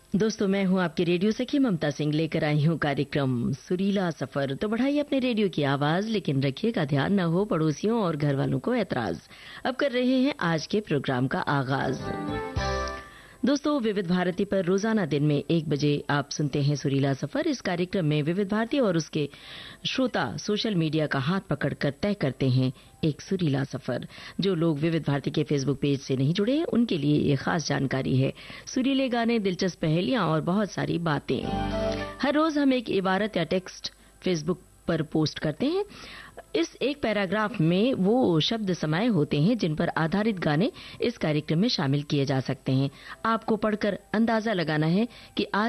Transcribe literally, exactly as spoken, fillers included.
दोस्तों, मैं हूं आपके रेडियो सखी ममता सिंह, लेकर आई हूं कार्यक्रम सुरीला सफर। तो बढ़ाइए अपने रेडियो की आवाज, लेकिन रखिएगा ध्यान न हो पड़ोसियों और घर वालों को ऐतराज। अब कर रहे हैं आज के प्रोग्राम का आगाज। दोस्तों, विविध भारती पर रोजाना दिन में एक बजे आप सुनते हैं सुरीला सफर। इस कार्यक्रम में विविध भारती और उसके श्रोता सोशल मीडिया का हाथ पकड़कर तय करते हैं एक सुरीला सफर। जो लोग विविध भारती के फेसबुक पेज से नहीं जुड़े हैं, उनके लिए ये खास जानकारी है। सुरीले गाने, दिलचस्प पहेलियां और बहुत सारी बातें। हर रोज हम एक इबारत या टेक्स्ट फेसबुक पर पोस्ट करते हैं। इस एक पैराग्राफ में वो शब्द समाये होते हैं जिन पर आधारित गाने इस कार्यक्रम में शामिल किए जा सकते हैं। आपको पढ़कर अंदाजा लगाना है कि आज